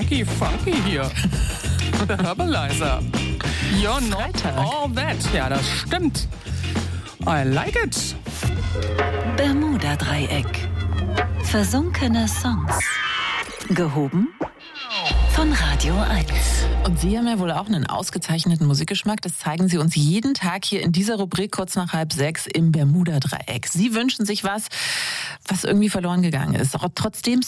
funky hier. Der Herbalizer. You're not all that. Ja, das stimmt. I like it. Bermuda-Dreieck. Versunkene Songs. Gehoben von Radio 1. Und Sie haben ja wohl auch einen ausgezeichneten Musikgeschmack. Das zeigen Sie uns jeden Tag hier in dieser Rubrik kurz nach 5:30 im Bermuda-Dreieck. Sie wünschen sich was irgendwie verloren gegangen ist. Trotzdem